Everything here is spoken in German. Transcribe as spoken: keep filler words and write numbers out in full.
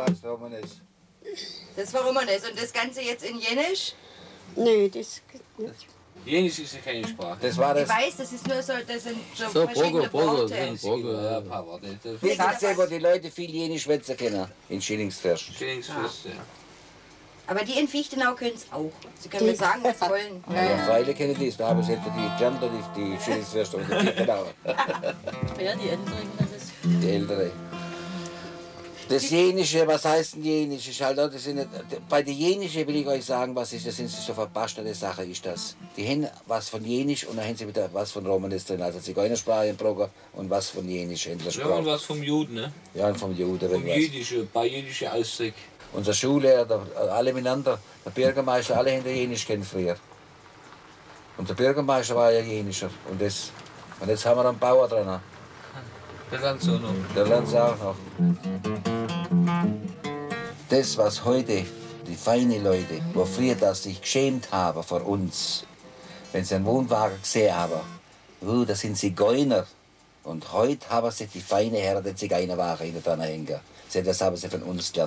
das Romanes. Das war Romanes. Und das Ganze jetzt in Jenisch? Nee, das geht nicht. Jenisch ist ja keine Sprache. Das war das. Ich weiß, das ist nur so, das sind so, So, verschiedene Brogo, Brogo, Worte. sind Brogo. Ja, ein paar Worte. Das Wissen Sie, wo die Leute viel Jenisch schwätzen können? In Schillingsfürst. Schillingsfürst, ja. Aber die in Fichtenau können es auch. Sie können mir sagen, was sie wollen. Ja, ja, freilich kennen die es. Da haben sie etwa die Gärtner, die, die Schillingsfürst und die Fichtenau. Ja, die Älteren können das. Die Ältere. Das Jenische, was heißt denn Jenisch? Ist halt, auch- das sind nicht, bei der Jenische will ich euch sagen, was ist das? Sind so verbasterte Sache ist das. Die haben was von Jenisch und dann haben sie wieder was von Romanes drin, also Zigeunersprache in Brugger und was von Jenisch in der Ja, und Sprache. was vom Juden, ne? Ja, und vom Juden. Vom irgendwas. Jüdischen, bei jüdischen Ausdruck. Unser Schullehrer, der, alle miteinander, der Bürgermeister, alle haben den Jenisch kennen früher. Und der Bürgermeister war ja Jenischer. Und, das, und jetzt haben wir einen Bauer dran. Der lernt so noch. Der lernt es auch noch. Das, was heute die feinen Leute, wo früher das sich geschämt haben vor uns, wenn sie einen Wohnwagen gesehen haben, oh, das sind Zigeuner. Und heute haben sie die feinen Herren den Zigeunerwagen hinter dran hängen. Das haben sie von uns gelernt.